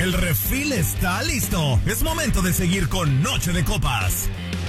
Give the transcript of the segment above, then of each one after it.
El refil está listo. Es momento de seguir con Noche de Copas.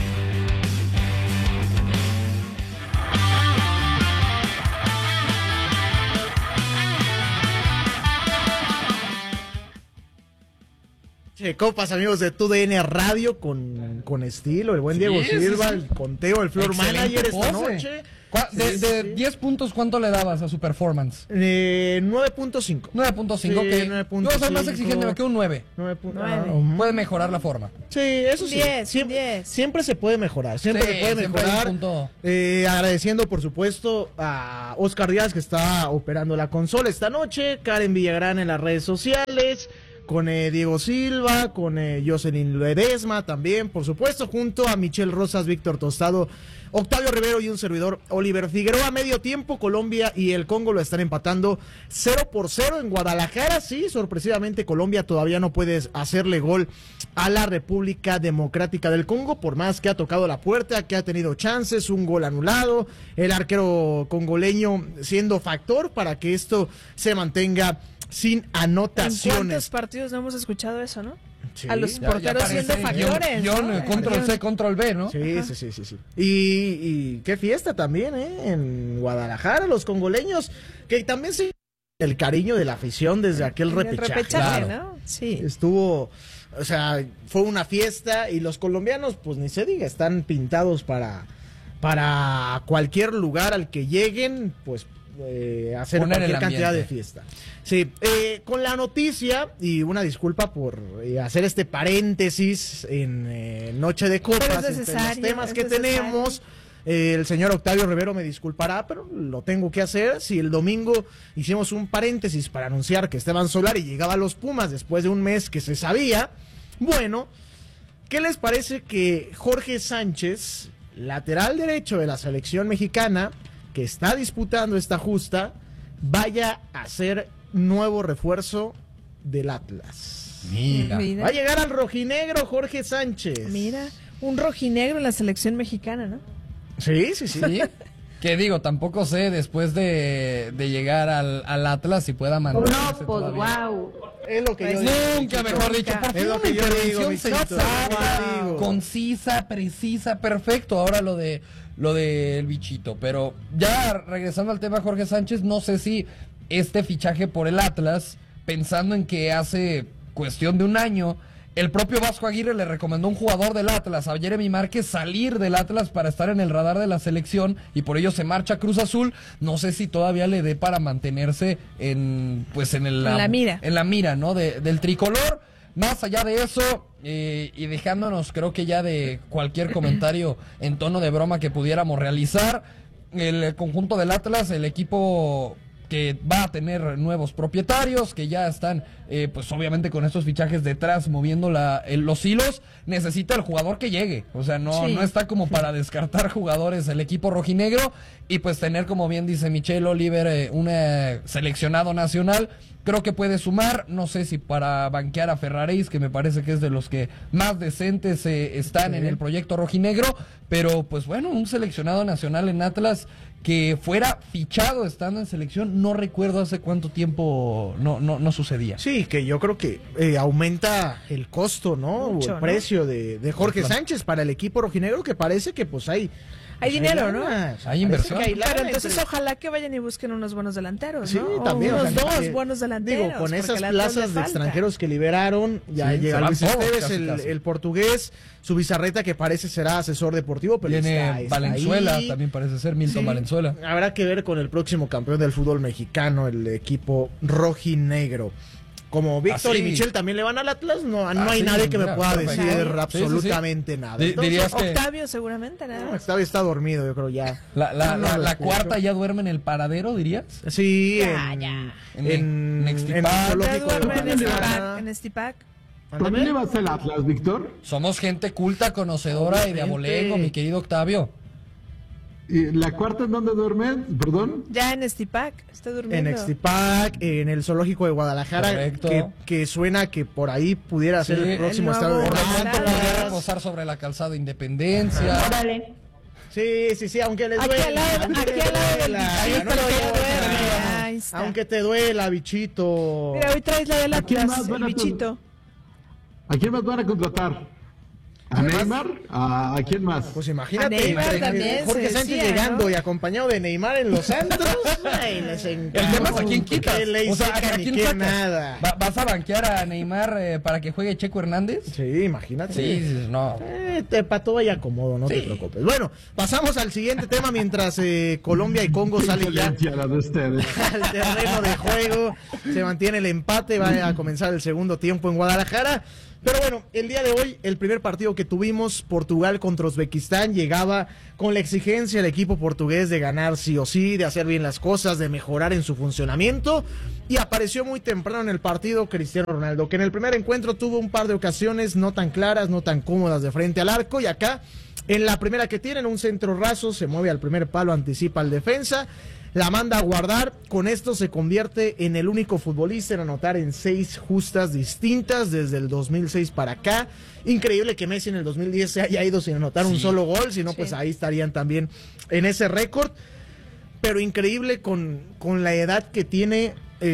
Copas, amigos de TUDN Radio, con estilo, el buen Diego Silva, el conteo, el floor manager esta noche. De 10 puntos, ¿cuánto le dabas a su performance? 9.5. 9.5, sí, ok. 9.5. Yo soy más exigente, me quedo un 9. 9. Puede mejorar la forma. Sí, eso sí. 10, siempre se puede mejorar. Siempre se puede mejorar. Agradeciendo, por supuesto, a Oscar Díaz, que está operando la consola esta noche. Karen Villagrán en las redes sociales. Con Diego Silva, con Jocelyn Ledesma también, por supuesto, junto a Michelle Rosas, Víctor Tostado, Octavio Rivero y un servidor, Oliver Figueroa. Medio tiempo, Colombia y el Congo lo están empatando 0-0 en Guadalajara. Sí, sorpresivamente Colombia todavía no puede hacerle gol a la República Democrática del Congo, por más que ha tocado la puerta, que ha tenido chances, un gol anulado, el arquero congoleño siendo factor para que esto se mantenga sin anotaciones. ¿En cuántos partidos no hemos escuchado eso, no? Sí, a los porteros siendo factores. Control C, Control B, ¿no? Sí. Y qué fiesta también, en Guadalajara, los congoleños, que también se... El cariño de la afición desde aquel repechaje. Claro. ¿No? Sí. Estuvo, o sea, fue una fiesta y los colombianos, pues ni se diga, están pintados para cualquier lugar al que lleguen, pues hacer cualquier cantidad de fiesta. Sí, con la noticia, y una disculpa por hacer este paréntesis en Noche de Copas, entre los temas que tenemos, el señor Octavio Rivero me disculpará, pero lo tengo que hacer. Si el domingo hicimos un paréntesis para anunciar que Esteban Solari llegaba a los Pumas después de un mes que se sabía, bueno, ¿qué les parece que Jorge Sánchez, lateral derecho de la selección mexicana, que está disputando esta justa, vaya a ser nuevo refuerzo del Atlas? Mira. Va a llegar al rojinegro Jorge Sánchez. Mira, un rojinegro en la selección mexicana, ¿no? Sí. Que digo, tampoco sé después de llegar al Atlas si pueda mantenerse. No, pues wow. Es lo que yo digo. Nunca mejor dicho. Por fin, es lo que yo digo, sensata, concisa, precisa, perfecto. Ahora lo del bichito. Pero ya regresando al tema Jorge Sánchez, no sé si este fichaje por el Atlas, pensando en que hace cuestión de un año el propio Vasco Aguirre le recomendó a un jugador del Atlas, a Jeremy Márquez, salir del Atlas para estar en el radar de la selección, y por ello se marcha a Cruz Azul. No sé si todavía le dé para mantenerse en la mira, ¿no? del tricolor. Más allá de eso, y dejándonos, creo que ya de cualquier comentario en tono de broma que pudiéramos realizar, el conjunto del Atlas, el equipo que va a tener nuevos propietarios, que ya están, pues obviamente con estos fichajes detrás moviendo los hilos, necesita el jugador que llegue, o sea, no está como para descartar jugadores el equipo rojinegro, y pues tener, como bien dice Michelle Oliver, un seleccionado nacional, creo que puede sumar. No sé si para banquear a Ferraréis, que me parece que es de los que más decentes están en el proyecto rojinegro, pero pues bueno, un seleccionado nacional en Atlas que fuera fichado estando en selección, no recuerdo hace cuánto tiempo no sucedía. Sí, que yo creo que aumenta el costo, ¿no? Mucho, o el precio de Jorge Sánchez para el equipo rojinegro, que parece que pues hay dinero, ¿no? Hay inversión. Pero entonces ojalá que vayan y busquen unos buenos delanteros, ¿no? Sí, también. Unos dos buenos delanteros. Digo, con esas plazas de extranjeros que liberaron, ya llega Luis Esteves, el portugués, su Bizarreta, que parece será asesor deportivo, pero viene Valenzuela, también parece ser Milton Valenzuela. Habrá que ver con el próximo campeón del fútbol mexicano, el equipo rojinegro. Como Víctor y Michelle también le van al Atlas, no hay nadie que me pueda decir absolutamente nada. Entonces, dirías que Octavio seguramente nada. No, Octavio está dormido, yo creo ya. La cuarta ya duerme en el paradero, dirías. Sí, en Estipac. ¿También le vas al Atlas, Víctor? Somos gente culta, conocedora y de abolego, mi querido Octavio. ¿Y la cuarta en dónde duerme? ¿Perdón? Ya en Estipac, está durmiendo. En Estipac, en el zoológico de Guadalajara, que suena que por ahí pudiera ser el próximo estadio de podría reposar sobre la calzada Independencia. Sí, aunque les duele. Aquí al lado del bichito, ya duerme. Ahí está. Aunque te duela, bichito. Mira, hoy traes la del ¿A quién Atlas, más el van a bichito. ¿A quién más van a contratar? ¿A Neymar? ¿A quién más? Pues imagínate, A Neymar también Jorge se Sánchez decía, llegando ¿no? y acompañado de Neymar en los Santos. Ay, les encanta. El tema es a quién quitas. Que le O sea, secan ¿a ni quién que sacas? nada. ¿Vas a banquear a Neymar para que juegue Checo Hernández? Sí, imagínate. Sí, no. Para todo y acomodo, no te preocupes. Bueno, pasamos al siguiente tema mientras Colombia y Congo salen ya Excelente la de ustedes. al terreno de juego. Se mantiene el empate, va a comenzar el segundo tiempo en Guadalajara. Pero bueno, el día de hoy, el primer partido que tuvimos, Portugal contra Uzbekistán, llegaba con la exigencia del equipo portugués de ganar sí o sí, de hacer bien las cosas, de mejorar en su funcionamiento. Y apareció muy temprano en el partido Cristiano Ronaldo, que en el primer encuentro tuvo un par de ocasiones no tan claras, no tan cómodas de frente al arco. Y acá, en la primera que tienen, un centro raso, se mueve al primer palo, anticipa al defensa. La manda a guardar, con esto se convierte en el único futbolista en anotar en 6 justas distintas desde el 2006 para acá. Increíble que Messi en el 2010 se haya ido sin anotar un solo gol, si no pues ahí estarían también en ese récord. Pero increíble con la edad que tiene,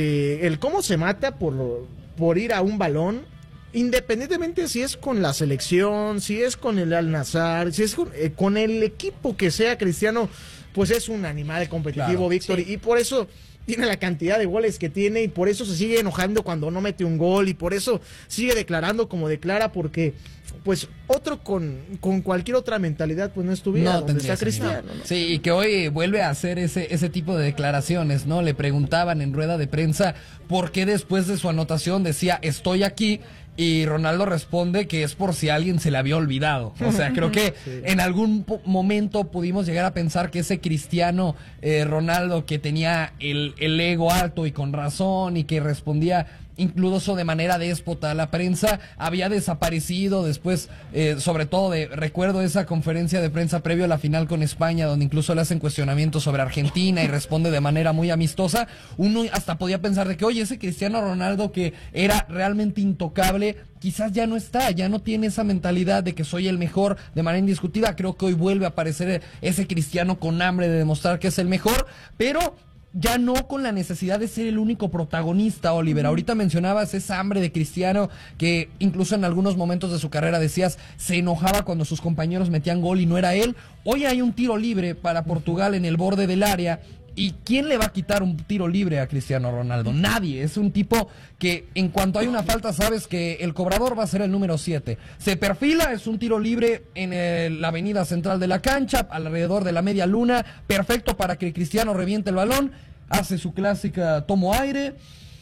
el cómo se mata por ir a un balón, independientemente si es con la selección, si es con el Al-Nassr, si es con el equipo que sea. Cristiano pues es un animal competitivo, claro, Víctor, y por eso tiene la cantidad de goles que tiene, y por eso se sigue enojando cuando no mete un gol, y por eso sigue declarando como declara, porque pues otro con cualquier otra mentalidad pues no estuviera donde está Cristiano, ¿no? Sí, y que hoy vuelve a hacer ese tipo de declaraciones, ¿no? Le preguntaban en rueda de prensa por qué después de su anotación decía estoy aquí, y Ronaldo responde que es por si a alguien se le había olvidado. O sea, creo que en algún momento pudimos llegar a pensar que ese Cristiano Ronaldo que tenía el ego alto y con razón, y que respondía incluso de manera déspota a la prensa, había desaparecido después, sobre todo recuerdo esa conferencia de prensa previo a la final con España, donde incluso le hacen cuestionamientos sobre Argentina y responde de manera muy amistosa. Uno hasta podía pensar de que, oye, ese Cristiano Ronaldo que era realmente intocable, quizás ya no está, ya no tiene esa mentalidad de que soy el mejor de manera indiscutida. Creo que hoy vuelve a aparecer ese Cristiano con hambre de demostrar que es el mejor, pero ya no con la necesidad de ser el único protagonista, Oliver. Ahorita mencionabas esa hambre de Cristiano, que incluso en algunos momentos de su carrera decías, se enojaba cuando sus compañeros metían gol y no era él. Hoy hay un tiro libre para Portugal en el borde del área. ¿Y quién le va a quitar un tiro libre a Cristiano Ronaldo? Nadie. Es un tipo que en cuanto hay una falta sabes que el cobrador va a ser el número 7. Se perfila, es un tiro libre en la avenida central de la cancha, alrededor de la media luna, perfecto para que Cristiano reviente el balón, hace su clásica tomo aire,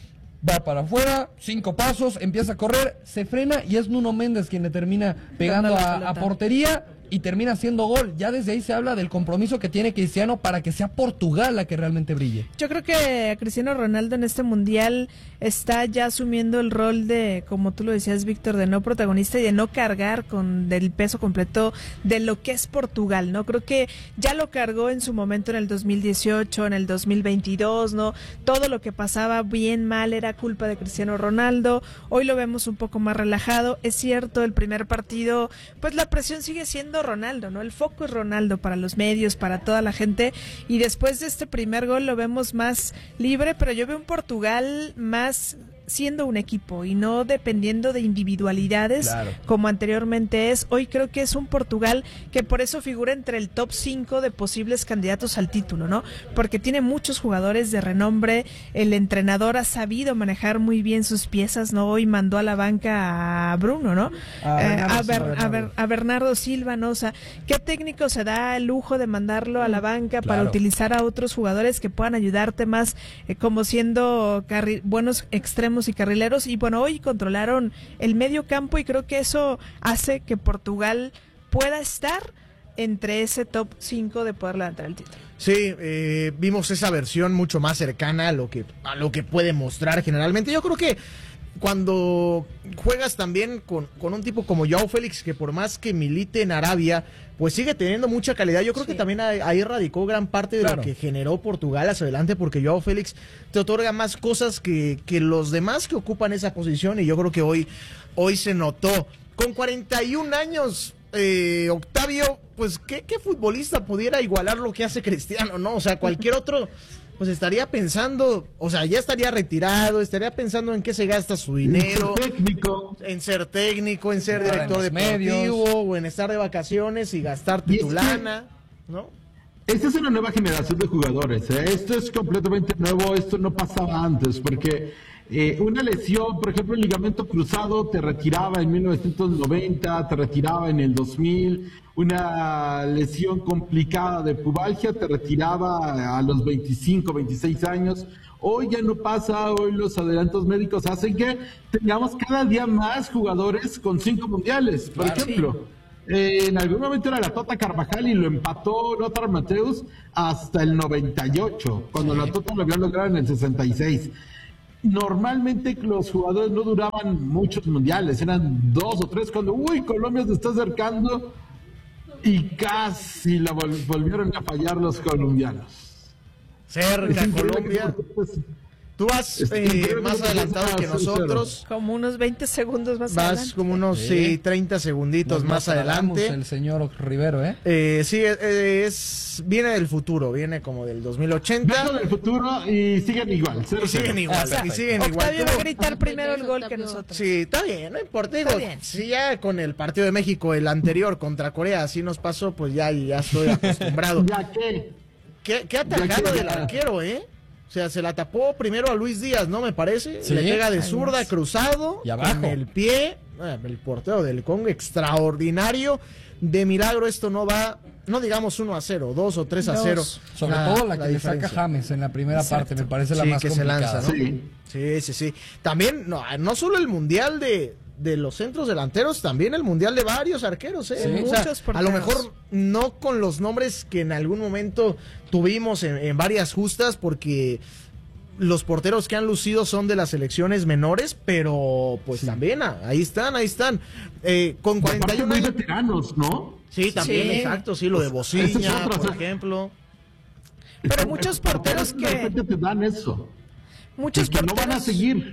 va para afuera, 5 pasos, empieza a correr, se frena y es Nuno Méndez quien le termina pegando a portería y termina haciendo gol. Ya desde ahí se habla del compromiso que tiene Cristiano para que sea Portugal la que realmente brille. Yo creo que Cristiano Ronaldo en este mundial está ya asumiendo el rol de, como tú lo decías, Víctor, de no protagonista y de no cargar con el peso completo de lo que es Portugal, ¿no? Creo que ya lo cargó en su momento en el 2018, en el 2022, ¿no? Todo lo que pasaba bien, mal, era culpa de Cristiano Ronaldo. Hoy lo vemos un poco más relajado. Es cierto, el primer partido, pues la presión sigue siendo Ronaldo, ¿no? El foco es Ronaldo para los medios, para toda la gente, y después de este primer gol lo vemos más libre, pero yo veo un Portugal más siendo un equipo y no dependiendo de individualidades, claro, como anteriormente es. Hoy creo que es un Portugal que por eso figura entre el top 5 de posibles candidatos al título, ¿no? Porque tiene muchos jugadores de renombre, el entrenador ha sabido manejar muy bien sus piezas, ¿no? Hoy mandó a la banca a Bruno, ¿no? A Bernardo Silva, ¿no? O sea, ¿qué técnico se da el lujo de mandarlo a la banca para utilizar a otros jugadores que puedan ayudarte más, como siendo buenos extremos y carrileros? Y bueno, hoy controlaron el medio campo y creo que eso hace que Portugal pueda estar entre ese top 5 de poder levantar el título. Sí, vimos esa versión mucho más cercana a lo que puede mostrar generalmente. Yo creo que cuando juegas también con un tipo como Joao Félix, que por más que milite en Arabia, pues sigue teniendo mucha calidad. Yo creo que también ahí radicó gran parte de lo que generó Portugal hacia adelante, porque Joao Félix te otorga más cosas que los demás que ocupan esa posición, y yo creo que hoy se notó. Con 41 años, Octavio, pues ¿qué futbolista pudiera igualar lo que hace Cristiano, no? O sea, cualquier otro pues estaría pensando, o sea, ya estaría retirado, estaría pensando en qué se gasta su dinero, en ser técnico, en ser director deportivo, o en estar de vacaciones y gastarte tu lana, ¿no? Esta es una nueva generación de jugadores, ¿eh? Esto es completamente nuevo, esto no pasaba antes, porque una lesión, por ejemplo, el ligamento cruzado te retiraba en 1990, te retiraba en el 2000, una lesión complicada de pubalgia te retiraba a los 25, 26 años. Hoy ya no pasa, hoy los adelantos médicos hacen que tengamos cada día más jugadores con 5 mundiales, por ejemplo. En algún momento era la Tota Carvajal y lo empató Lothar Matthäus hasta el 98, cuando la Tota lo había logrado en el 66. Normalmente los jugadores no duraban muchos mundiales, eran 2 o 3 cuando, Colombia se está acercando y casi la volvieron a fallar los colombianos. Cerca, Colombia. Tú vas más adelantado que nosotros. Como unos 20 segundos más adelante. Vas como unos 30 segunditos más adelante. El señor Rivero, ¿eh? Sí, viene del futuro, viene como del 2080. Viene del futuro y siguen igual. Y siguen igual. Octavio va a gritar primero el gol que nosotros. Sí, está bien, no importa. Digo, si ya con el partido de México, el anterior contra Corea, así nos pasó, pues ya estoy acostumbrado. ¿Ya qué? ¿Qué atajado del arquero, eh? O sea, se la tapó primero a Luis Díaz, ¿no? Me parece. Sí. Le pega de zurda, cruzado. Y abajo. Con el pie. El portero del Congo, extraordinario. De milagro esto no va, no digamos 1-0, 2 o 3-0. Sobre todo la que le saca James en la primera parte, me parece la más que complicada. se lanza, ¿no? Sí. También, no solo el mundial de los centros delanteros, también el mundial de varios arqueros, ¿eh? Sí, O sea, muchos porteros. a lo mejor no con los nombres que en algún momento tuvimos en varias justas, porque los porteros que han lucido son de las selecciones menores, pero pues también ahí están. Con 41 años. años. Veteranos, ¿no? Sí, también, Sí. exacto, sí, lo de Bociña, por ejemplo. Pero muchos porteros De repente te dan eso. Muchos que no van a seguir.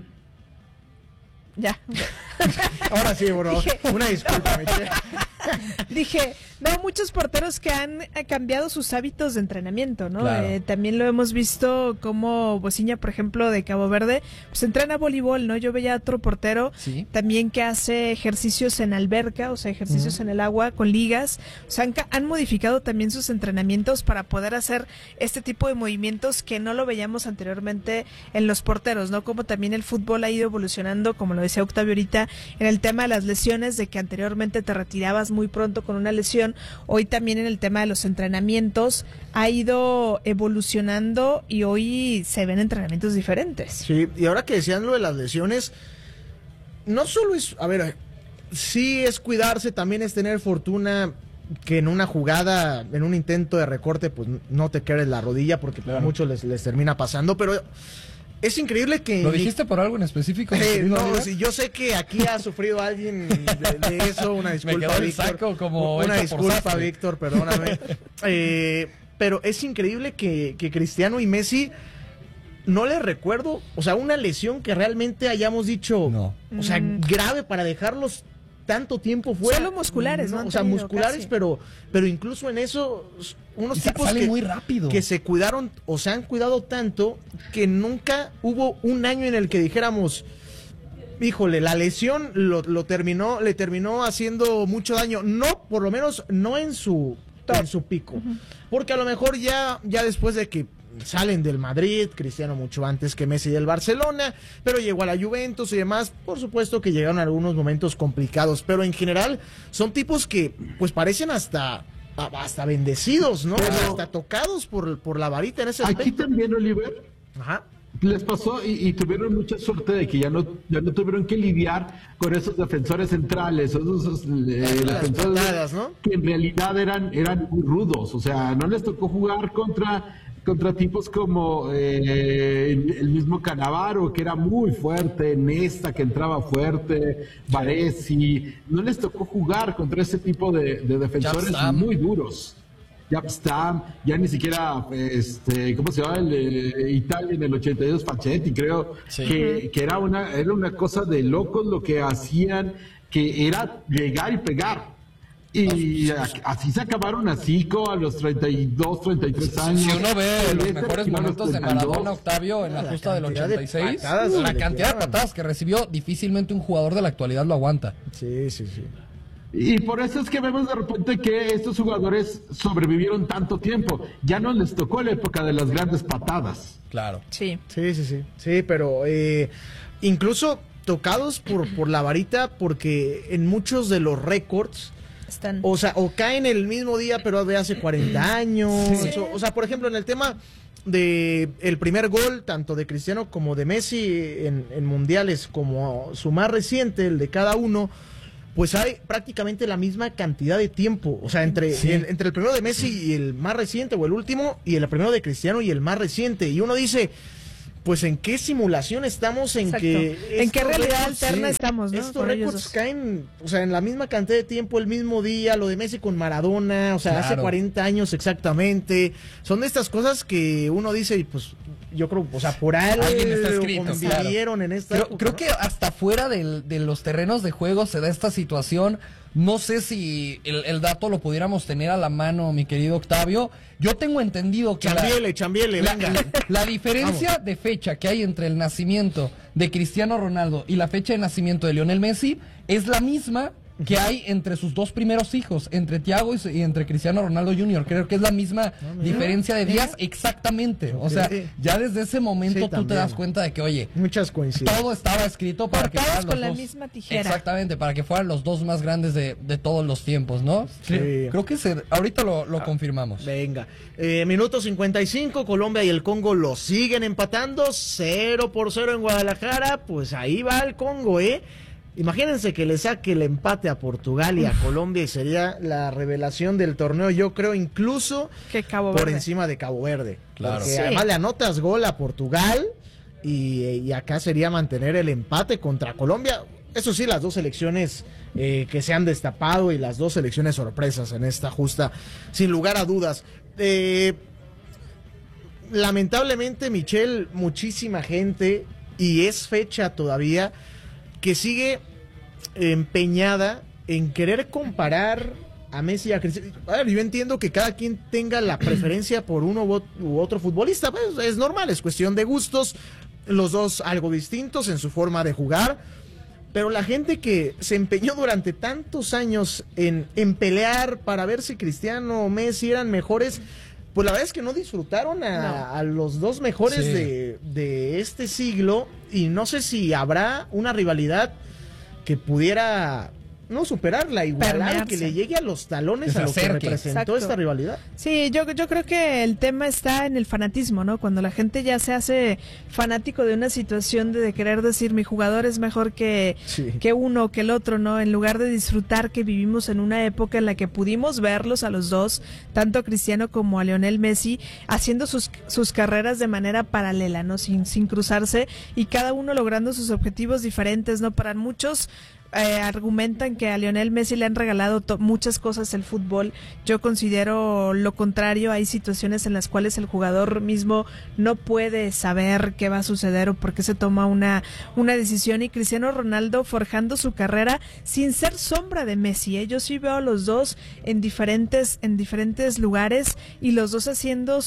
Ya. Ahora sí, bro. Una disculpa, Michelle. Dije, muchos porteros que han cambiado sus hábitos de entrenamiento, ¿no? Claro. También lo hemos visto como Bociña, por ejemplo, de Cabo Verde, pues entrena voleibol, ¿no? Yo veía a otro portero también que hace ejercicios en alberca, o sea, ejercicios en el agua con ligas. O sea, han modificado también sus entrenamientos para poder hacer este tipo de movimientos que no lo veíamos anteriormente en los porteros, ¿no? Como también el fútbol ha ido evolucionando, como lo decía Octavio ahorita, en el tema de las lesiones, de que anteriormente te retirabas muy pronto con una lesión. Hoy también en el tema de los entrenamientos ha ido evolucionando y hoy se ven entrenamientos diferentes. Sí, y ahora que decían lo de las lesiones, no solo es, sí es cuidarse, también es tener fortuna que en una jugada, en un intento de recorte, pues no te quedes la rodilla, porque a muchos les termina pasando, pero es increíble que... ¿Lo dijiste por algo en específico? No, sí, yo sé que aquí ha sufrido alguien de eso, una disculpa, Me quedó el Víctor. saco como Una hecho por disculpa, sastre. Víctor, perdóname. Pero es increíble que Cristiano y Messi no les recuerdo, o sea, una lesión que realmente hayamos dicho, No. o sea, grave para dejarlos tanto tiempo fuera. Solo musculares, ¿no? O sea, musculares, pero incluso en eso, unos tipos sale muy rápido. que se cuidaron o se han cuidado tanto que nunca hubo un año en el que dijéramos, híjole, la lesión le terminó haciendo mucho daño. No, por lo menos no en su pico. Porque a lo mejor ya después de que salen del Madrid, Cristiano mucho antes que Messi del Barcelona, pero llegó a la Juventus y demás, por supuesto que llegaron algunos momentos complicados, pero en general son tipos que pues parecen hasta bendecidos, ¿no? Pero hasta tocados por la varita en ese aspecto. Aquí también, Oliver, les pasó y tuvieron mucha suerte de que ya no tuvieron que lidiar con esos defensores centrales, esos defensores patadas, ¿no? que en realidad eran muy rudos, o sea, no les tocó jugar contra tipos como el mismo Cannavaro, que era muy fuerte, Nesta, que entraba fuerte, Baresi. No les tocó jugar contra ese tipo de defensores muy duros. Yapstam, ya ni siquiera, ¿cómo se llama? Italia en el 82, Facchetti, creo, que era una cosa de locos lo que hacían, que era llegar y pegar. Y así se acabaron a Zico a los 32, 33 años. Si uno ve los mejores momentos de Maradona, Octavio, en la justa del 86, la cantidad de patadas que recibió, difícilmente un jugador de la actualidad lo aguanta. Sí. Y por eso es que vemos de repente que estos jugadores sobrevivieron tanto tiempo. Ya no les tocó la época de las grandes patadas. Claro. Sí. Sí, pero incluso tocados por la varita, porque en muchos de los récords Están. o sea, o caen el mismo día, pero de hace 40 años. Sí. O sea, por ejemplo, en el tema de el primer gol, tanto de Cristiano como de Messi en mundiales, como su más reciente, el de cada uno, pues hay prácticamente la misma cantidad de tiempo. O sea, entre el primero de Messi y el más reciente, o el último, y el primero de Cristiano y el más reciente. Y uno dice, pues en qué simulación estamos, en qué realidad alterna estamos, ¿no? Estos récords caen, o sea, en la misma cantidad de tiempo, el mismo día, lo de Messi con Maradona, o sea, hace 40 años exactamente. Son de estas cosas que uno dice, pues yo creo, o sea, por algo convivieron en esta época, creo que hasta fuera de los terrenos de juego se da esta situación. No sé si el dato lo pudiéramos tener a la mano, mi querido Octavio. Yo tengo entendido que Chambiele, venga. La diferencia de fecha que hay entre el nacimiento de Cristiano Ronaldo y la fecha de nacimiento de Lionel Messi es la misma que hay entre sus dos primeros hijos, entre Thiago y entre Cristiano Ronaldo Jr. Creo que es la misma diferencia de días exactamente. O sea, ya desde ese momento tú te das cuenta de que, oye, muchas coincidencias. Todo estaba escrito para que fueran los con la dos. misma tijera. Exactamente, para que fueran los dos más grandes de todos los tiempos, ¿no? Sí. Creo que ahorita lo confirmamos. Venga. Minuto 55, Colombia y el Congo lo siguen empatando, 0-0 en Guadalajara. Pues ahí va el Congo, Imagínense que le saque el empate a Portugal y a Colombia y sería la revelación del torneo, yo creo, incluso por encima de Cabo Verde. Claro. Porque además le anotas gol a Portugal y acá sería mantener el empate contra Colombia. Eso sí, las dos selecciones que se han destapado y las dos selecciones sorpresas en esta justa, sin lugar a dudas. Lamentablemente, Michelle, muchísima gente, y es fecha todavía, que sigue empeñada en querer comparar a Messi y a Cristiano. A ver, yo entiendo que cada quien tenga la preferencia por uno u otro futbolista, pues es normal, es cuestión de gustos, los dos algo distintos en su forma de jugar, pero la gente que se empeñó durante tantos años en pelear para ver si Cristiano o Messi eran mejores, pues la verdad es que no disfrutaron a los dos mejores de este siglo, y no sé si habrá una rivalidad que pudiera no superarla, igualar, que le llegue a los talones a lo que representó esta rivalidad. Sí, yo creo que el tema está en el fanatismo, ¿no? Cuando la gente ya se hace fanático de una situación de querer decir mi jugador es mejor que uno o que el otro, ¿no? En lugar de disfrutar que vivimos en una época en la que pudimos verlos a los dos, tanto a Cristiano como a Lionel Messi, haciendo sus carreras de manera paralela, ¿no? Sin cruzarse, y cada uno logrando sus objetivos diferentes, ¿no? Para muchos argumentan que a Lionel Messi le han regalado muchas cosas el fútbol. Yo considero lo contrario. Hay situaciones en las cuales el jugador mismo no puede saber qué va a suceder o por qué se toma una decisión, y Cristiano Ronaldo forjando su carrera sin ser sombra de Messi. Yo sí veo a los dos en diferentes lugares, y los dos haciendo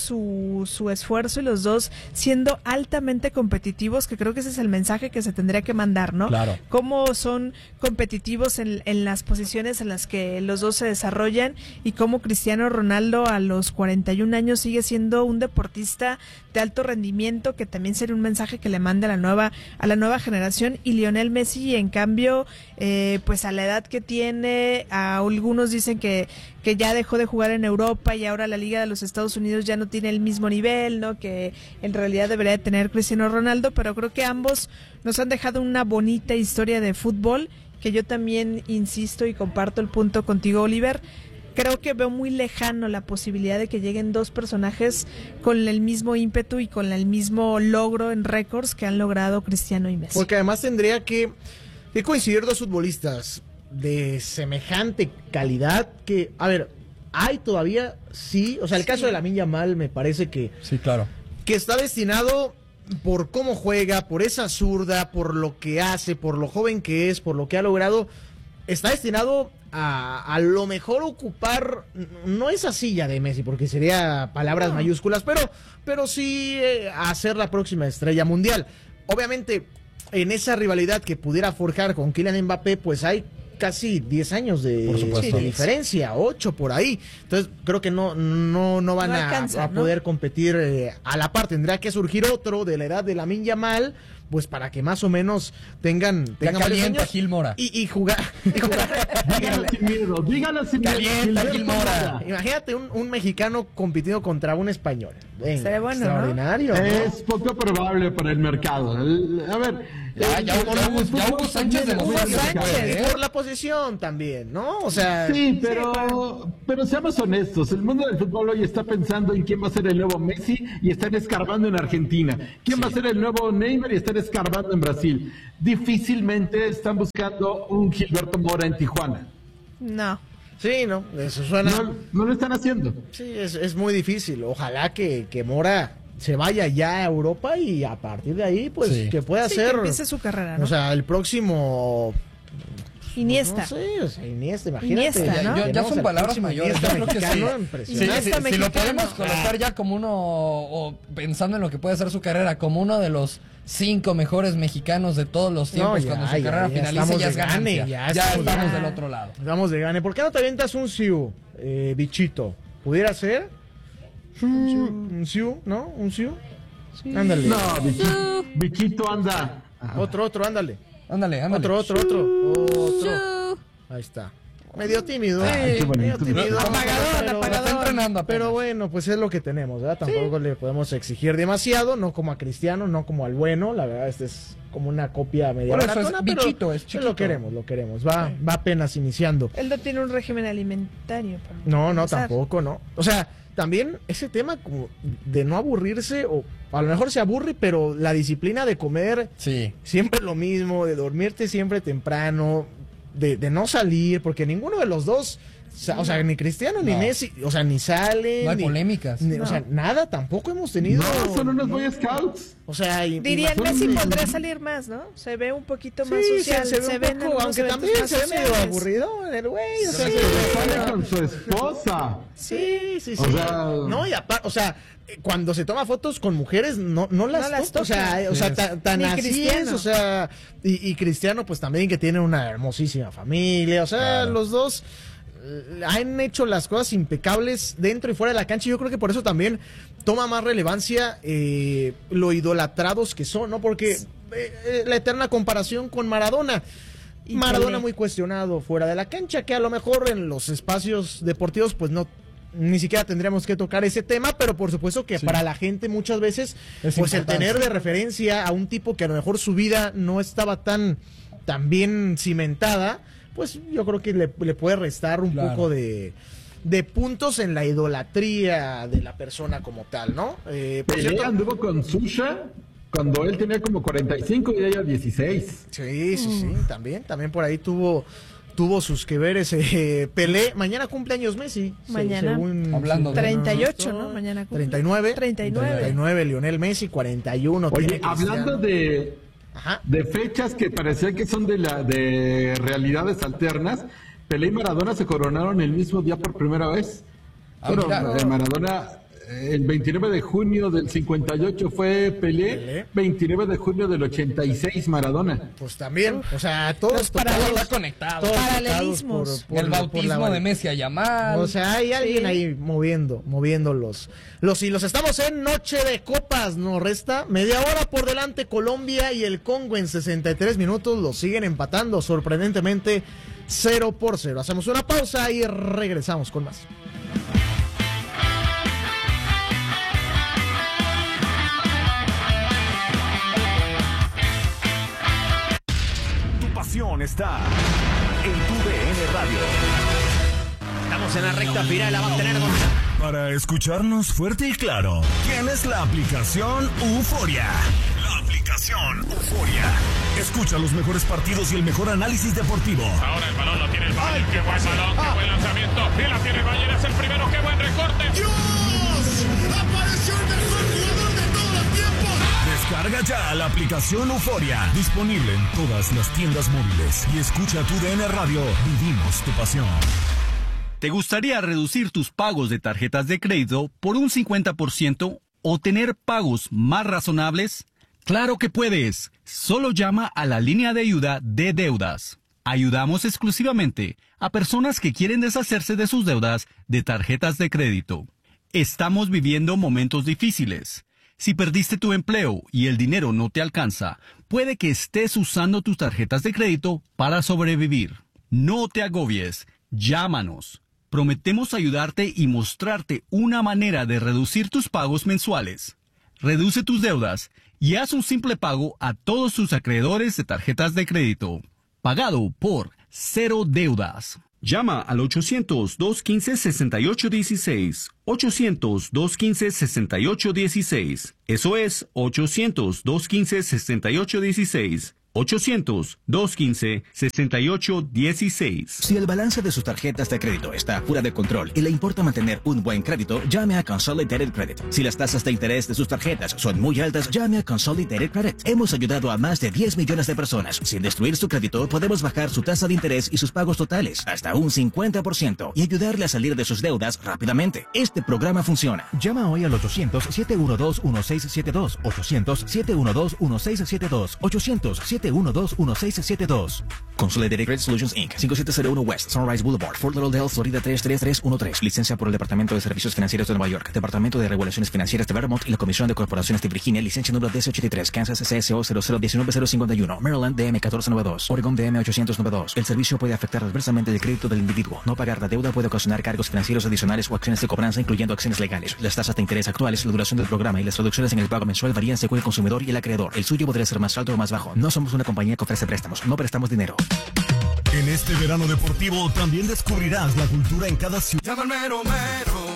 su esfuerzo, y los dos siendo altamente competitivos, que creo que ese es el mensaje que se tendría que mandar, ¿no? Claro. Cómo son competitivos en las posiciones en las que los dos se desarrollan, y cómo Cristiano Ronaldo a los 41 años sigue siendo un deportista de alto rendimiento, que también sería un mensaje que le mande a la nueva generación. Y Lionel Messi, en cambio, pues a la edad que tiene, algunos dicen que ya dejó de jugar en Europa y ahora la Liga de los Estados Unidos ya no tiene el mismo nivel, ¿no? Que en realidad debería de tener Cristiano Ronaldo, pero creo que ambos nos han dejado una bonita historia de fútbol, que yo también insisto y comparto el punto contigo, Oliver. Creo que veo muy lejano la posibilidad de que lleguen dos personajes con el mismo ímpetu y con el mismo logro en récords que han logrado Cristiano y Messi. Porque además tendría que coincidir dos futbolistas de semejante calidad que, a ver, hay todavía, sí, o sea, el caso de Lamine Yamal me parece que... Sí, claro. Que está destinado por cómo juega, por esa zurda, por lo que hace, por lo joven que es, por lo que ha logrado, está destinado a lo mejor ocupar, no esa silla de Messi, porque sería palabras mayúsculas, pero sí a ser la próxima estrella mundial. Obviamente, en esa rivalidad que pudiera forjar con Kylian Mbappé, pues hay casi 10 años de diferencia, 8 por ahí. Entonces, creo que no van a poder competir a la par. Tendrá que surgir otro de la edad de Lamine Yamal, pues para que más o menos tengan calienta Gil Mora. Y jugar. Dígalo sin miedo, dígalo sin miedo. Calienta Gil Mora. Imagínate un mexicano compitiendo contra un español. Sería bueno, extraordinario. ¿no? Es poco probable para el mercado. A ver. Ya Hugo Sánchez de Hugo Sánchez, por la posición también, ¿no? O sea, sí, pero seamos honestos, el mundo del fútbol hoy está pensando en quién va a ser el nuevo Messi y están escarbando en Argentina, quién va a ser el nuevo Neymar y están escarbando en Brasil. Difícilmente están buscando un Gilberto Mora en Tijuana. No. Sí, no, eso suena. No lo están haciendo. Sí, es muy difícil. Ojalá que Mora se vaya ya a Europa y a partir de ahí, pues, que pueda hacer. Que empiece su carrera, ¿no? O sea, el próximo. Iniesta. No sé, o sea, Iniesta, imagínate. Iniesta, ¿no? Ya son palabras mayores. Yo creo que si lo podemos colocar ya como uno, o pensando en lo que puede ser su carrera, como uno de los 5 mejores mexicanos de todos los tiempos, cuando su carrera finalice, ya es ganancia. Ya estamos del otro lado. Estamos de gane. ¿Por qué no te avientas un Siu, bichito? ¿Pudiera ser? Un Siu, ¿no? ¿Un Siu? Sí. Ándale. No, bichito anda. Otro, ándale. Ándale. Otro. Ahí está. Medio tímido. Medio tímido. Apagador. Está entrenando apenas. Pero bueno, pues es lo que tenemos, ¿verdad? Tampoco le podemos exigir demasiado, no como a Cristiano, no como al bueno. La verdad, este es como una copia media baratona, pero bichito, es chiquito. Lo queremos. Va apenas iniciando. Él no tiene un régimen alimentario. No, tampoco, no. O sea, también ese tema como de no aburrirse, o a lo mejor se aburre, pero la disciplina de comer siempre lo mismo, de dormirte siempre temprano, de no salir, porque ninguno de los dos, o sea, ni Cristiano ni Messi, o sea, ni salen. No hay polémicas. O sea, nada, tampoco hemos tenido. No, son unos Boy Scouts. O sea, diría Messi podría salir más, ¿no? Se ve un poquito más social, se ve un poco, aunque también se ve medio aburrido el güey, o sea, sale con su esposa. Sí. O sea, no, y aparte, o sea, cuando se toma fotos con mujeres no las toca. O sea, tan así es, o sea, y Cristiano pues también, que tiene una hermosísima familia, o sea, los dos han hecho las cosas impecables dentro y fuera de la cancha, y yo creo que por eso también toma más relevancia lo idolatrados que son, ¿no? Porque la eterna comparación con Maradona. Maradona muy cuestionado fuera de la cancha, que a lo mejor en los espacios deportivos pues no, ni siquiera tendríamos que tocar ese tema, pero por supuesto que para la gente muchas veces pues el tener de referencia a un tipo que a lo mejor su vida no estaba tan bien cimentada, pues yo creo que le puede restar un poco de puntos en la idolatría de la persona como tal, ¿no? Pelé anduvo con Susha cuando él tenía como 45 y ella 16. Sí, también por ahí tuvo sus que veres. Pelé, mañana cumpleaños Messi. Mañana. Hablando 38, ¿no? Mañana cumple. 39, Lionel Messi, 41. Oye, hablando de fechas que parecían que son de realidades alternas, Pelé y Maradona se coronaron el mismo día por primera vez. Maradona, el 29 de junio del 58 fue Pelé, 29 de junio del 86 Maradona. Pues también, o sea, todos conectados. Paralelismos. El bautismo de Messi a Yamal. O sea, hay alguien ahí moviendo los hilos. Estamos en Noche de Copas, nos resta media hora por delante. Colombia y el Congo en 63 minutos lo siguen empatando sorprendentemente 0-0. Hacemos una pausa y regresamos con más. Está en tu DN Radio. Estamos en la recta final, la va a tener Para escucharnos fuerte y claro, tienes la aplicación Euforia. La aplicación Euforia. Escucha los mejores partidos y el mejor análisis deportivo. Ahora el balón lo tiene el Bayern. Qué buen balón, qué buen lanzamiento. Y la tiene el Bayern, es el primero, qué buen recorte. ¡Dios! ¡Apareció el mejor jugador de todos los tiempos! Descarga ya la aplicación Euforia. Disponible en todas las tiendas móviles. Y escucha tu DN Radio. Vivimos tu pasión. ¿Te gustaría reducir tus pagos de tarjetas de crédito por un 50% o tener pagos más razonables? ¡Claro que puedes! Solo llama a la línea de ayuda de deudas. Ayudamos exclusivamente a personas que quieren deshacerse de sus deudas de tarjetas de crédito. Estamos viviendo momentos difíciles. Si perdiste tu empleo y el dinero no te alcanza, puede que estés usando tus tarjetas de crédito para sobrevivir. No te agobies. Llámanos. Prometemos ayudarte y mostrarte una manera de reducir tus pagos mensuales. Reduce tus deudas y haz un simple pago a todos tus acreedores de tarjetas de crédito. Pagado por Cero Deudas. Llama al 800-215-6816. 800-215-6816. Eso es 800-215-6816. 800-215-6816. Si el balance de sus tarjetas de crédito está fuera de control y le importa mantener un buen crédito, llame a Consolidated Credit. Si las tasas de interés de sus tarjetas son muy altas, llame a Consolidated Credit. Hemos ayudado a más de 10 millones de personas. Sin destruir su crédito, podemos bajar su tasa de interés y sus pagos totales hasta un 50% y ayudarle a salir de sus deudas rápidamente. Este programa funciona. Llama hoy al 800-712-1672. 800-712-1672. 800-712-1672. Consolidated Credit Solutions Inc. 5701 West Sunrise Boulevard, Fort Lauderdale, Florida 33313. Licencia por el Departamento de Servicios Financieros de Nueva York, Departamento de Regulaciones Financieras de Vermont y la Comisión de Corporaciones de Virginia. Licencia número 1083. Kansas CSO 0019051. Maryland DM 1492. Oregon DM 892. El servicio puede afectar adversamente el crédito del individuo. No pagar la deuda puede ocasionar cargos financieros adicionales o acciones de cobranza, incluyendo acciones legales. Las tasas de interés actuales, la duración del programa y las reducciones en el pago mensual varían según el consumidor y el acreedor. El suyo podría ser más alto o más bajo. No somos una compañía que ofrece préstamos, no prestamos dinero. En este verano deportivo también descubrirás la cultura en cada ciudad. Llama al mero mero,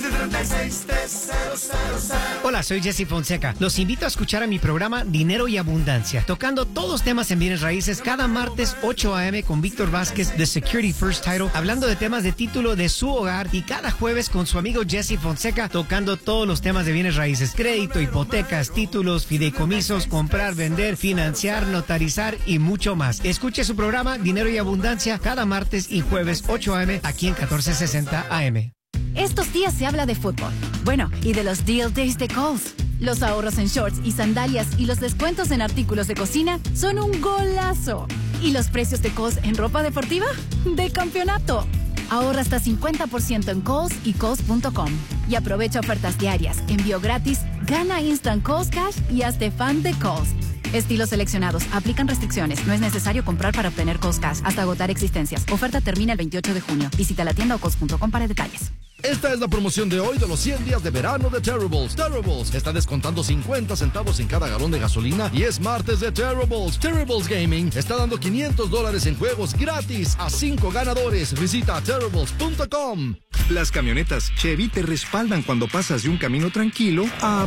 736-3000. Hola, soy Jesse Fonseca. Los invito a escuchar a mi programa Dinero y Abundancia, tocando todos temas en bienes raíces cada martes 8 a.m. con Víctor Vázquez de Security First Title, hablando de temas de título de su hogar, y cada jueves con su amigo Jesse Fonseca, tocando todos los temas de bienes raíces: crédito, hipotecas, títulos, fideicomisos, comprar, vender, financiar, notarizar y mucho más. Escuche su programa Dinero y Abundancia cada martes y jueves 8 a.m. aquí en 1460 AM. Estos días se habla de fútbol. Bueno, y de los Deal Days de Kohl's. Los ahorros en shorts y sandalias y los descuentos en artículos de cocina son un golazo. ¿Y los precios de Kohl's en ropa deportiva? ¡De campeonato! Ahorra hasta 50% en Kohl's y Kohl's.com. Y aprovecha ofertas diarias, envío gratis, gana Instant Kohl's Cash y hazte fan de Kohl's. Estilos seleccionados. Aplican restricciones. No es necesario comprar para obtener Kohl's Cash hasta agotar existencias. Oferta termina el 28 de junio. Visita la tienda o Kohl's.com para detalles. Esta es la promoción de hoy de los 100 días de verano de Terribles. Terribles está descontando 50 centavos en cada galón de gasolina y es martes de Terribles. Terribles Gaming está dando $500 en juegos gratis a 5 ganadores. Visita Terribles.com. Las camionetas Chevy te respaldan cuando pasas de un camino tranquilo a...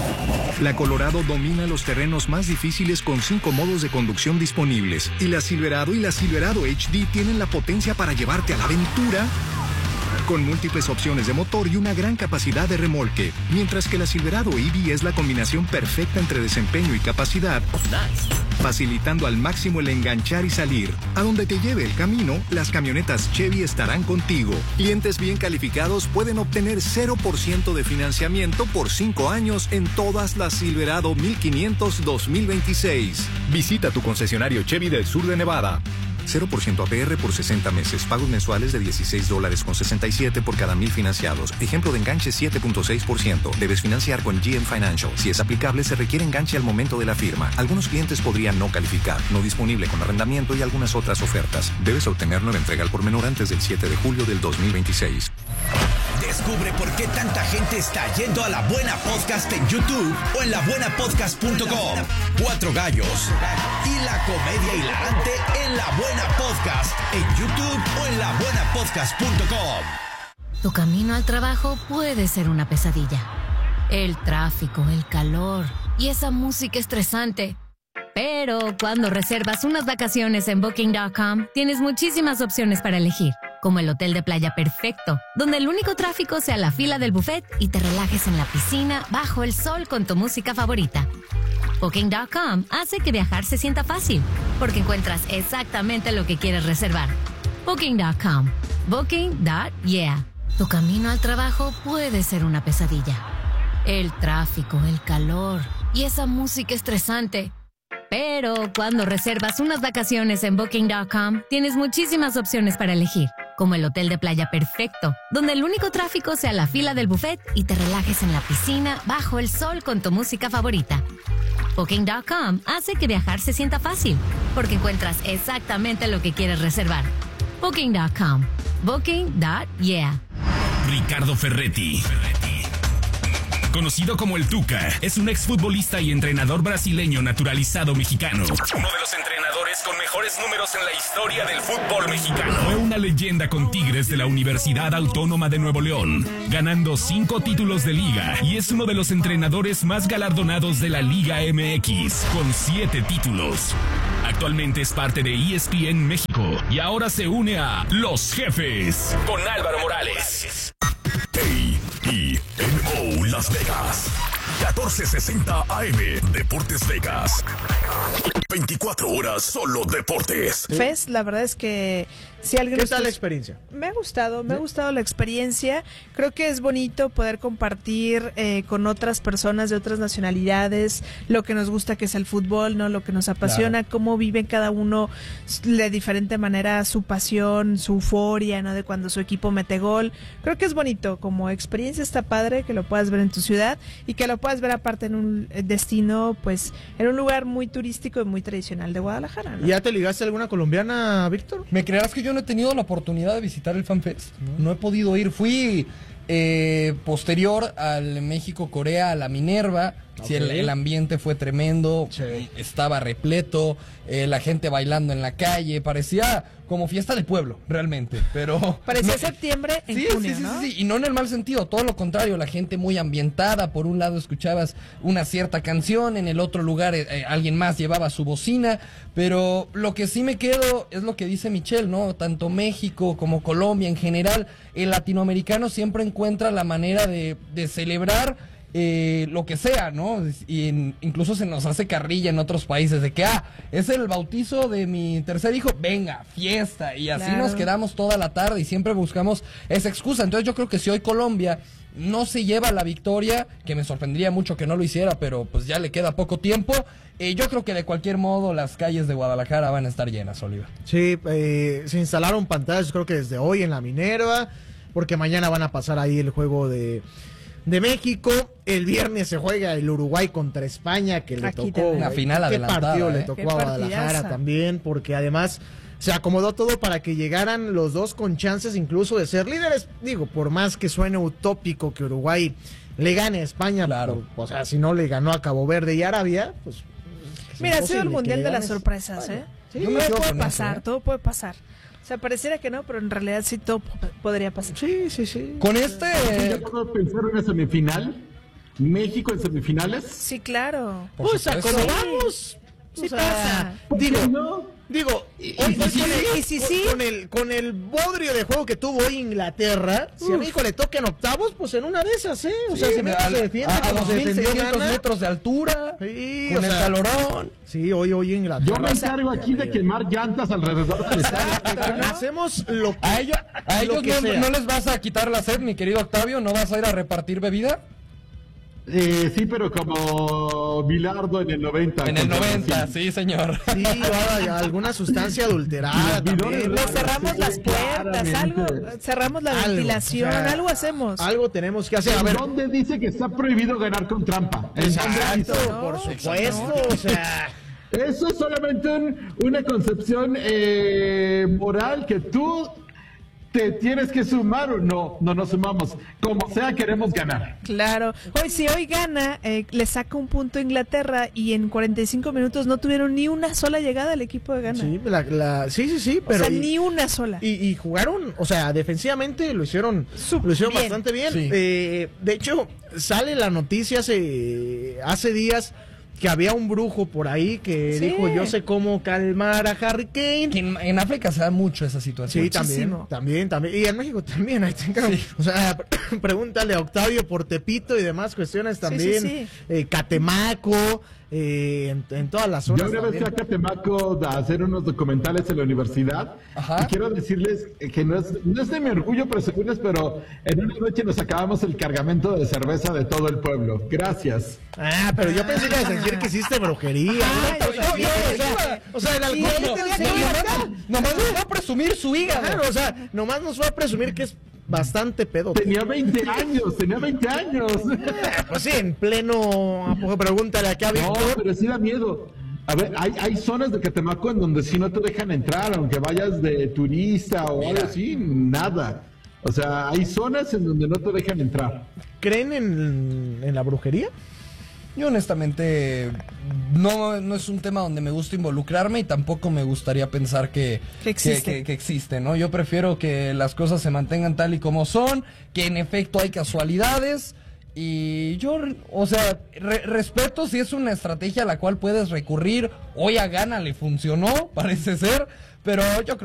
La Colorado domina los terrenos más difíciles con 5 modos de conducción disponibles. Y la Silverado y la Silverado HD tienen la potencia para llevarte a la aventura con múltiples opciones de motor y una gran capacidad de remolque. Mientras que la Silverado EV es la combinación perfecta entre desempeño y capacidad, facilitando al máximo el enganchar y salir. A donde te lleve el camino, las camionetas Chevy estarán contigo. Clientes bien calificados pueden obtener 0% de financiamiento por 5 años en todas las Silverado 1500 2026. Visita tu concesionario Chevy del sur de Nevada. 0% APR por 60 meses. Pagos mensuales de $16.67 por cada 1,000 financiados. Ejemplo de enganche 7.6%. Debes financiar con GM Financial. Si es aplicable, se requiere enganche al momento de la firma. Algunos clientes podrían no calificar. No disponible con arrendamiento y algunas otras ofertas. Debes obtener nueva entrega al por menor antes del 7 de julio del 2026. Descubre por qué tanta gente está yendo a La Buena Podcast en YouTube o en labuenapodcast.com. 4 gallos y la comedia hilarante en La Buena Podcast en YouTube o en labuenapodcast.com. Tu camino al trabajo puede ser una pesadilla. El tráfico, el calor y esa música estresante. Pero cuando reservas unas vacaciones en Booking.com, tienes muchísimas opciones para elegir, como el hotel de playa perfecto, donde el único tráfico sea la fila del buffet y te relajes en la piscina bajo el sol con tu música favorita. Booking.com hace que viajar se sienta fácil, porque encuentras exactamente lo que quieres reservar. Booking.com. Booking.yeah. Tu camino al trabajo puede ser una pesadilla. El tráfico, el calor y esa música estresante. Pero cuando reservas unas vacaciones en Booking.com, tienes muchísimas opciones para elegir, como el hotel de playa perfecto, donde el único tráfico sea la fila del buffet y te relajes en la piscina bajo el sol con tu música favorita. Booking.com hace que viajar se sienta fácil, porque encuentras exactamente lo que quieres reservar. Booking.com. Booking.yeah. Ricardo Ferretti, conocido como el Tuca, es un exfutbolista y entrenador brasileño naturalizado mexicano. Uno de los entrenadores con mejores números en la historia del fútbol mexicano. Fue una leyenda con Tigres de la Universidad Autónoma de Nuevo León, ganando 5 títulos de liga, y es uno de los entrenadores más galardonados de la Liga MX, con 7 títulos. Actualmente es parte de ESPN México y ahora se une a Los Jefes con Álvaro Morales. KENO Las Vegas, 1460 AM, Deportes Vegas. 24 horas solo deportes. Fes, la verdad es que si alguien... ¿Qué tal la experiencia? Me ha gustado la experiencia. Creo que es bonito poder compartir con otras personas de otras nacionalidades lo que nos gusta, que es el fútbol, ¿no? Lo que nos apasiona, cómo viven cada uno de diferente manera su pasión, su euforia, ¿no? De cuando su equipo mete gol. Creo que es bonito, como experiencia está padre que lo puedas ver en tu ciudad y que lo puedas ver aparte en un destino, pues, en un lugar muy turístico y muy tradicional de Guadalajara, ¿no? ¿Ya te ligaste a alguna colombiana, Víctor? ¿Me creerás que yo no he tenido la oportunidad de visitar el FanFest? No he podido ir. Fui posterior al México-Corea, a la Minerva. Sí, el ambiente fue tremendo, estaba repleto, la gente bailando en la calle, parecía como fiesta de pueblo, realmente, pero... Parecía septiembre en junio, ¿no? Sí, y no en el mal sentido, todo lo contrario, la gente muy ambientada. Por un lado escuchabas una cierta canción, en el otro lugar alguien más llevaba su bocina, pero lo que sí me quedo es lo que dice Michelle, ¿no? Tanto México como Colombia en general, el latinoamericano siempre encuentra la manera de celebrar lo que sea, ¿no? Y incluso se nos hace carrilla en otros países de que, es el bautizo de mi tercer hijo, venga, fiesta, y así nos quedamos toda la tarde y siempre buscamos esa excusa. Entonces yo creo que si hoy Colombia no se lleva la victoria, que me sorprendería mucho que no lo hiciera, pero pues ya le queda poco tiempo, yo creo que de cualquier modo las calles de Guadalajara van a estar llenas, Oliva. Sí, se instalaron pantallas, creo que desde hoy en la Minerva, porque mañana van a pasar ahí el juego de México. El viernes se juega el Uruguay contra España, que le tocó una final adelantada. ¿Qué partido le tocó a Guadalajara también? Porque además se acomodó todo para que llegaran los dos con chances incluso de ser líderes. Digo, por más que suene utópico que Uruguay le gane a España, o sea, si no le ganó a Cabo Verde y Arabia, pues... Mira, ha sido el mundial de las sorpresas, ¿eh? Sí, todo puede pasar, todo puede pasar. O sea, pareciera que no, pero en realidad sí todo podría pasar. Sí. Con este... ¿Ya puedo pensar en una semifinal? ¿México en semifinales? Sí, claro. Pues acomodamos. Sí pasa. Con el bodrio de juego que tuvo hoy Inglaterra, si a México le tocan octavos, pues en una de esas, O sea, si México se defiende a 2.600 metros de altura, con el calorón. Sí, hoy Inglaterra. Yo me encargo aquí de quemar llantas alrededor del estadio. Hacemos lo que a ellos no les vas a quitar la sed, mi querido Octavio. ¿No vas a ir a repartir bebida? Sí, pero como Bilardo en el 90. En el 90, sí, señor. Sí, alguna sustancia adulterada. Le cerramos las puertas, algo, cerramos la ventilación, algo hacemos. Algo tenemos que hacer. A ver, ¿dónde dice que está prohibido ganar con trampa? Exacto, por supuesto. O sea, eso es solamente una concepción moral que tú te tienes que sumar o no nos sumamos. Como sea, queremos ganar. Claro. Si hoy gana, le saca un punto a Inglaterra y en 45 minutos no tuvieron ni una sola llegada al equipo de Ghana. Sí, pero... O sea, ni una sola. Y jugaron, o sea, defensivamente lo hicieron bastante bien. Sí. De hecho, sale la noticia hace días que había un brujo por ahí que dijo, yo sé cómo calmar a Harry Kane. Que en África se da mucho esa situación. Sí, también. Y en México también. Ahí o sea, pregúntale a Octavio por Tepito y demás cuestiones también. Catemaco. en todas las zonas. Yo una vez fui a Catemaco a hacer unos documentales en la universidad. Ajá. Y quiero decirles que no es de mi orgullo presumirles, pero en una noche nos acabamos el cargamento de cerveza de todo el pueblo. Gracias. Pero yo pensé que ibas a decir que hiciste brujería. O sea, el alcohol nomás nos va a presumir su hígado. Claro, o sea, nomás nos va a presumir que es bastante pedo. Tenía 20 años. Pues sí, en pleno. Pregúntale acá, Víctor. No, pero sí da miedo. A ver, hay zonas de Catemaco en donde sí no te dejan entrar, aunque vayas de turista o algo así, nada. O sea, hay zonas en donde no te dejan entrar. ¿Creen en la brujería? Yo honestamente no es un tema donde me gusta involucrarme y tampoco me gustaría pensar que existe, ¿no? Yo prefiero que las cosas se mantengan tal y como son, que en efecto hay casualidades y yo, o sea, respeto si es una estrategia a la cual puedes recurrir. Hoy a Gana le funcionó, parece ser, pero yo creo